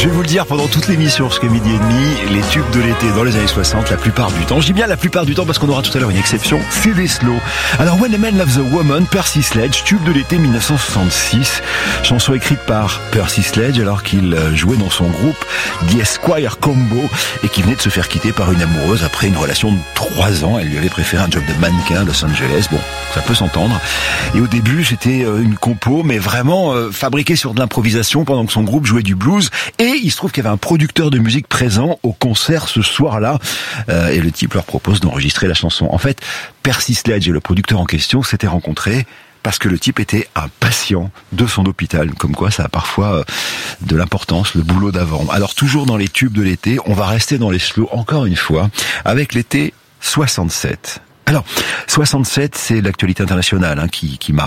Je vais vous le dire pendant toute l'émission, jusqu'à midi et demi, les tubes de l'été dans les années 60, la plupart du temps. Je dis bien la plupart du temps parce qu'on aura tout à l'heure une exception, c'est des slows. Alors When a Man Loves a Woman, Percy Sledge, tube de l'été 1966. Chanson écrite par Percy Sledge alors qu'il jouait dans son groupe The Esquire Combo et qui venait de se faire quitter par une amoureuse après une relation de 3 ans. Elle lui avait préféré un job de mannequin à Los Angeles. Bon, ça peut s'entendre. Et au début, c'était une compo, mais vraiment fabriquée sur de l'improvisation pendant que son groupe jouait du blues. Et il se trouve qu'il y avait un producteur de musique présent au concert ce soir-là. Et le type leur propose d'enregistrer la chanson. En fait, Percy Sledge et le producteur en question s'étaient rencontrés parce que le type était un patient de son hôpital. Comme quoi, ça a parfois de l'importance, le boulot d'avant. Alors, toujours dans les tubes de l'été, on va rester dans les slows encore une fois, avec l'été 67. Alors, 67, c'est l'actualité internationale qui marque.